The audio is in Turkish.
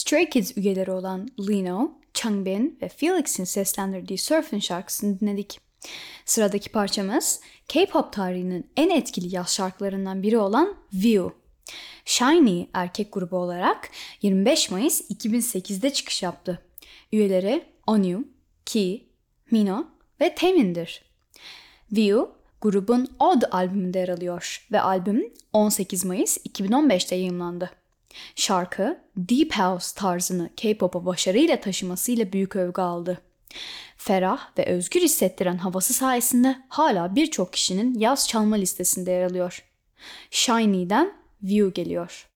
Stray Kids üyeleri olan Lino, Changbin ve Felix'in seslendirdiği Surfin şarkısını dinledik. Sıradaki parçamız K-pop tarihinin en etkili yaz şarkılarından biri olan View. SHINee erkek grubu olarak 25 Mayıs 2008'de çıkış yaptı. Üyeleri Onyu, Key, Mino ve Taemin'dir. View, grubun Odd albümünde yer alıyor ve albüm 18 Mayıs 2015'te yayınlandı. Şarkı, Deep House tarzını K-pop'a başarıyla taşımasıyla büyük övgü aldı. Ferah ve özgür hissettiren havası sayesinde hala birçok kişinin yaz çalma listesinde yer alıyor. SHINee'den View geliyor.